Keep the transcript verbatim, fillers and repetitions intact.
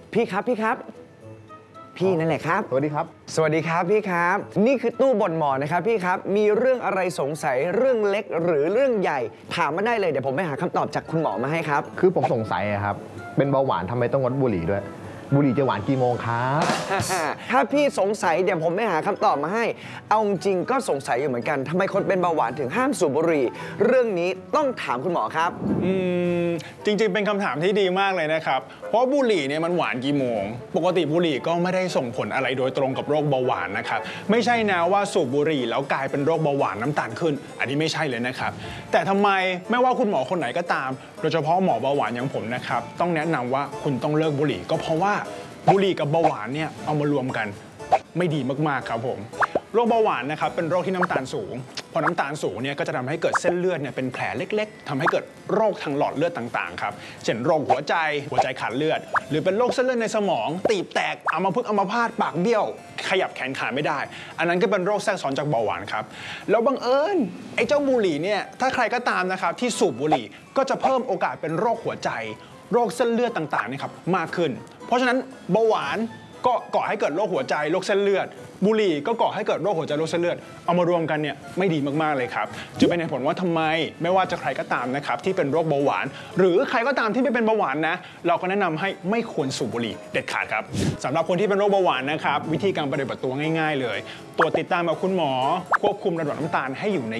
พี่ครับพี่ครับพี่นั่นแหละครับสวัสดีครับสวัสดีครับพี่ครับนี่คือตู้บ่นหมอนะครับพี่ครับมีเรื่องอะไรสงสัยเรื่องเล็กหรือเรื่องใหญ่ถามมาได้เลยเดี๋ยวผมไปหาคำตอบจากคุณหมอมาให้ครับคือผมสงสัยครับเป็นเบาหวานทำไมต้องงดบุหรี่ด้วยบุหรี่จะหวานกี่โมงครับถ้าพี่สงสัยเดี๋ยวผมไปหาคำตอบมาให้เอาจริงก็สงสัยอยู่เหมือนกันทำไมคนเป็นเบาหวานถึงห้ามสูบบุหรี่เรื่องนี้ต้องถามคุณหมอครับอืมจริงๆเป็นคำถามที่ดีมากเลยนะครับเพราะบุหรี่เนี่ยมันหวานกี่โมงปกติบุหรี่ก็ไม่ได้ส่งผลอะไรโดยตรงกับโรคเบาหวานนะครับไม่ใช่นะว่าสูบบุหรี่แล้วกลายเป็นโรคเบาหวานน้ำตาลขึ้นอันนี้ไม่ใช่เลยนะครับแต่ทำไมไม่ว่าคุณหมอคนไหนก็ตามโดยเฉพาะหมอเบาหวานอย่างผมนะครับต้องแนะนำว่าคุณต้องเลิกบุหรี่ก็เพราะว่าบุหรี่กับเบาหวานเนี่ยเอามารวมกันไม่ดีมากๆครับผมโรคเบาหวานนะครับเป็นโรคที่น้ำตาลสูงพอน้ำตาลสูงเนี่ยก็จะทำให้เกิดเส้นเลือดเนี่ยเป็นแผลเล็กๆทำให้เกิดโรคทางหลอดเลือดต่างๆครับเช่นโรคหัวใจหัวใจขาดเลือดหรือเป็นโรคเส้นเลือดในสมองตีบแตกอัมพฤกษ์อัมพาตปากเบี้ยวขยับแขนขาไม่ได้อันนั้นก็เป็นโรคแทรกซ้อนจากเบาหวานครับแล้วบังเอิญไอ้เจ้าบุหรี่เนี่ยถ้าใครก็ตามนะครับที่สูบบุหรี่ก็จะเพิ่มโอกาสเป็นโรคหัวใจโรคเส้นเลือดต่างๆนี่ครับมากขึ้นเพราะฉะนั้นเบาหวานก็ก่อให้เกิดโรคหัวใจโรคเส้นเลือดบุหรี่ก็ก่อให้เกิดโรคหัวใจโรคเส้นเลือดเอามารวมกันเนี่ยไม่ดีมากๆเลยครับจะเป็นเหตุผลว่าทำไมไม่ว่าจะใครก็ตามนะครับที่เป็นโรคเบาหวานหรือใครก็ตามที่ไม่เป็นเบาหวานนะเราก็แนะนำให้ไม่ควรสูบบุหรี่เด็ดขาดครับสำหรับคนที่เป็นโรคเบาหวานนะครับวิธีการปฏิบัติตัวง่ายๆเลยตรวจติดตามกับคุณหมอควบคุมระดับน้ำตาลให้อยู่ใน